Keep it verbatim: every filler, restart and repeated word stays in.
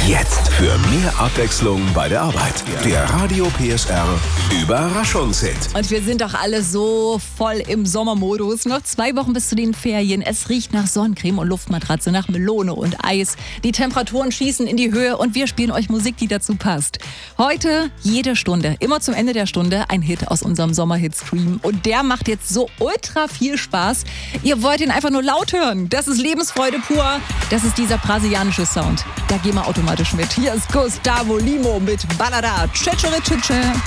Jetzt für mehr Abwechslung bei der Arbeit. Der Radio P S R Überraschungshit. Und wir sind doch alle so voll im Sommermodus. Noch zwei Wochen bis zu den Ferien. Es riecht nach Sonnencreme und Luftmatratze, nach Melone und Eis. Die Temperaturen schießen in die Höhe und wir spielen euch Musik, die dazu passt. Heute jede Stunde, immer zum Ende der Stunde, ein Hit aus unserem Sommerhit-Stream. Und der macht jetzt so ultra viel Spaß. Ihr wollt ihn einfach nur laut hören. Das ist Lebensfreude pur. Das ist dieser brasilianische Sound. Da gehen wir automatisch mit. Hier ist Gustavo Limo mit Balada. Tschetschere Tschetsche.